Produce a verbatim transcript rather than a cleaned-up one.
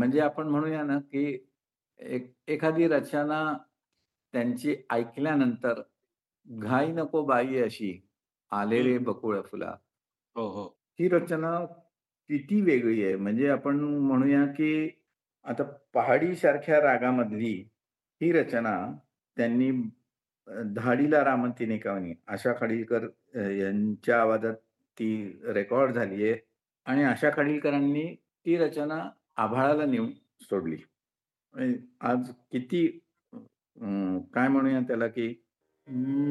म्हणजे आपण म्हणूया ना, की एक एखादी रचना त्यांची ऐकल्यानंतर "घाई नको बाई अशी, आले हं. रे बकुळ फुला." हो, हो. ही रचना किती वेगळी आहे. म्हणजे आपण म्हणूया, की आता पहाडीसारख्या रागामधली ही रचना त्यांनी अ, "धाडीला रामतीने कावनी" आशा खाडीलकर अ, यांच्या आवाजात ती रेकॉर्ड झाली आहे आणि आशा खाडीलकरांनी ती रचना आभाळाला नेऊन सोडली. म्हणजे आज किती अ, काय म्हणूया त्याला, की अं